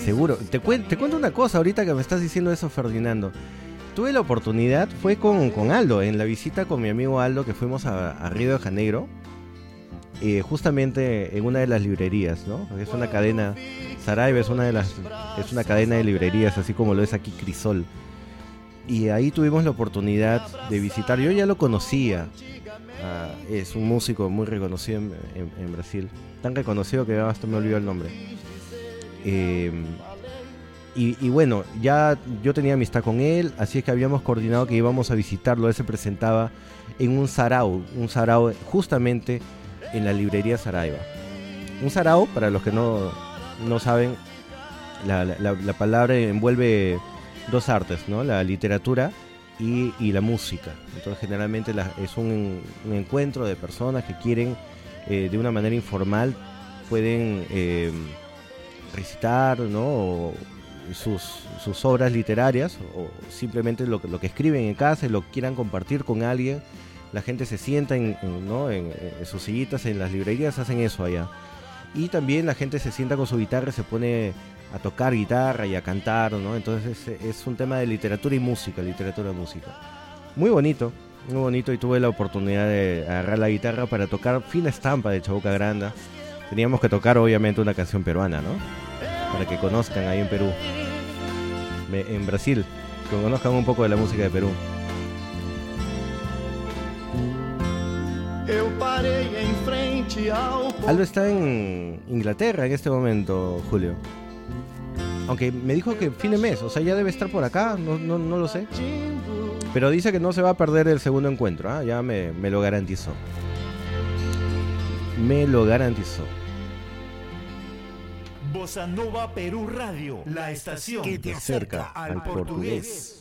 Seguro. Te cuento una cosa ahorita que me estás diciendo eso, Ferdinando. Tuve la oportunidad, fue con Aldo, en la visita con mi amigo Aldo, que fuimos a Río de Janeiro, justamente en una de las librerías, ¿no? Es una cadena, Saraiva es una cadena de librerías, así como lo es aquí Crisol. Y ahí tuvimos la oportunidad de visitar. Yo ya lo conocía. Es un músico muy reconocido en Brasil. Tan reconocido que hasta me olvidó el nombre. Y bueno, ya yo tenía amistad con él, así es que habíamos coordinado que íbamos a visitarlo. Él se presentaba en un sarao justamente en la librería Saraiva. Un sarao, para los que no saben, la palabra envuelve dos artes, ¿no? La literatura y la música. Entonces generalmente es un encuentro de personas que quieren de una manera informal pueden recitar, ¿no? Sus obras literarias o simplemente lo que escriben en casa y lo quieran compartir con alguien. La gente se sienta en sus sillitas en las librerías, hacen eso allá. Y también la gente se sienta con su guitarra y se pone a tocar guitarra y a cantar, ¿no? Entonces es un tema de literatura y música. Muy bonito, y tuve la oportunidad de agarrar la guitarra para tocar Fina Estampa de Chabuca Granda. Teníamos que tocar obviamente una canción peruana, ¿no? Para que conozcan ahí en Perú, en Brasil, que conozcan un poco de la música de Perú. Aldo está en Inglaterra en este momento, Julio. Aunque me dijo que fin de mes, o sea, ya debe estar por acá, no lo sé. Pero dice que no se va a perder el segundo encuentro, ¿eh? Ya me lo garantizó. Bossa Nova Perú Radio, la estación que te acerca al portugués.